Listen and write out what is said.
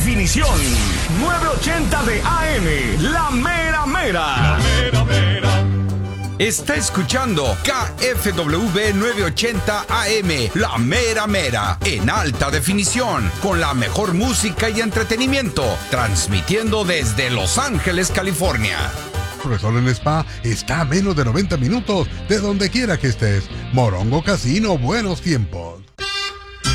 definición. 980 de AM, la mera mera. La mera mera. Está escuchando KFW 980 AM, la mera mera, en alta definición, con la mejor música y entretenimiento, transmitiendo desde Los Ángeles, California. Resort Spa está a menos de 90 minutos de donde quiera que estés. Morongo Casino, buenos tiempos.